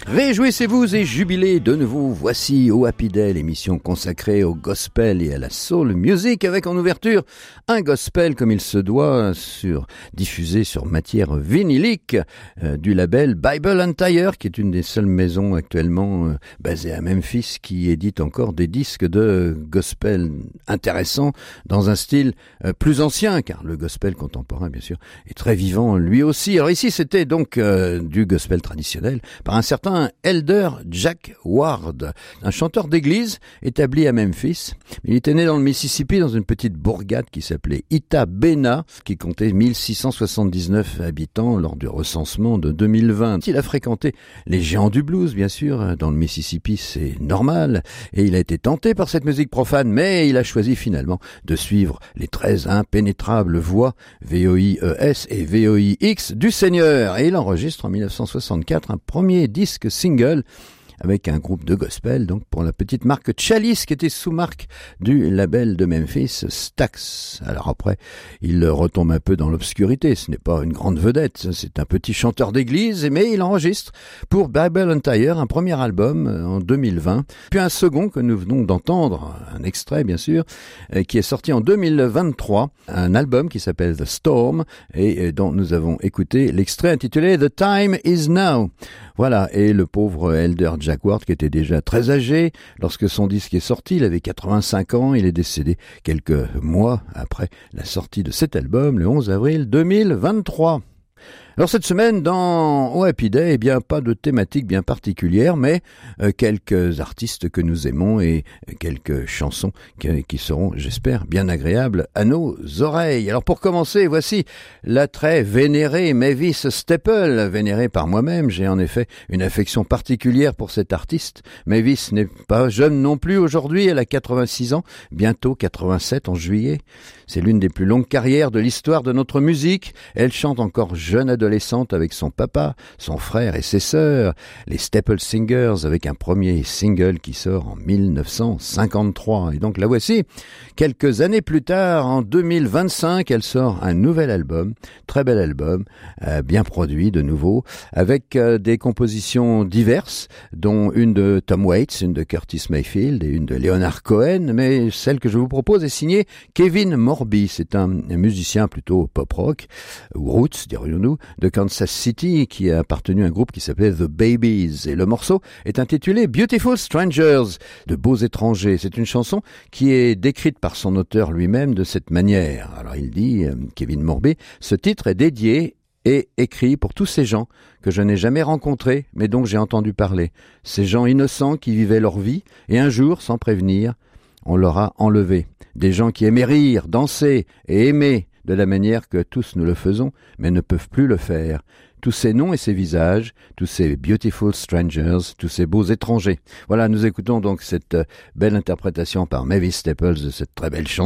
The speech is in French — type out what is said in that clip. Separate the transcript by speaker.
Speaker 1: Réjouissez-vous et jubilez de nouveau. Voici au Happy Day, l'émission consacrée au gospel et à la soul music, avec en ouverture un gospel comme il se doit, diffusé sur matière vinylique du label Bible and Tire, qui est une des seules maisons actuellement basée à Memphis qui édite encore des disques de gospel intéressants dans un style plus ancien, car le gospel contemporain, bien sûr, est très vivant lui aussi. Alors ici, c'était donc du gospel traditionnel par un certain Elder Jack Ward, un chanteur d'église établi à Memphis. Il était né dans le Mississippi, dans une petite bourgade qui s'appelait Itta-Bena, qui comptait 1679 habitants lors du recensement de 2020. Il a fréquenté les géants du blues, bien sûr, dans le Mississippi, c'est normal, et il a été tenté par cette musique profane, mais il a choisi finalement de suivre les 13 impénétrables voix VOIES et VOIX du Seigneur, et il enregistre en 1964 un premier disque single avec un groupe de gospel, donc pour la petite marque Chalice, qui était sous-marque du label de Memphis, Stax. Alors après, il retombe un peu dans l'obscurité, ce n'est pas une grande vedette, c'est un petit chanteur d'église, mais il enregistre pour Bible and Tire un premier album en 2020, puis un second que nous venons d'entendre, un extrait bien sûr, qui est sorti en 2023, un album qui s'appelle The Storm, et dont nous avons écouté l'extrait intitulé The Time Is Now. Voilà, et le pauvre Elder Jack Ward, qui était déjà très âgé lorsque son disque est sorti, il avait 85 ans, il est décédé quelques mois après la sortie de cet album, le 11 avril 2023. Alors cette semaine, dans Happy Day, eh bien pas de thématique bien particulière, mais quelques artistes que nous aimons et quelques chansons qui seront, j'espère, bien agréables à nos oreilles. Alors pour commencer, voici la très vénérée Mavis Staples, vénérée par moi-même. J'ai en effet une affection particulière pour cette artiste. Mavis n'est pas jeune non plus aujourd'hui, elle a 86 ans, bientôt 87 en juillet. C'est l'une des plus longues carrières de l'histoire de notre musique. Elle chante encore jeune adolescente avec son papa, son frère et ses sœurs, les Staple Singers, avec un premier single qui sort en 1953. Et donc la voici, quelques années plus tard, en 2025, elle sort un nouvel album, très bel album, bien produit de nouveau, avec des compositions diverses, dont une de Tom Waits, une de Curtis Mayfield et une de Leonard Cohen, mais celle que je vous propose est signée Kevin Morby. C'est un musicien plutôt pop-rock, ou roots, dirions-nous, de Kansas City, qui a appartenu à un groupe qui s'appelait The Babies. Et le morceau est intitulé Beautiful Strangers, de beaux étrangers. C'est une chanson qui est décrite par son auteur lui-même de cette manière. Alors il dit, Kevin Morby, ce titre est dédié et écrit pour tous ces gens que je n'ai jamais rencontrés, mais dont j'ai entendu parler. Ces gens innocents qui vivaient leur vie, et un jour, sans prévenir, on leur a enlevé. Des gens qui aimaient rire, danser et aimer de la manière que tous nous le faisons, mais ne peuvent plus le faire. Tous ces noms et ces visages, tous ces beautiful strangers, tous ces beaux étrangers. Voilà, nous écoutons donc cette belle interprétation par Mavis Staples de cette très belle chanson.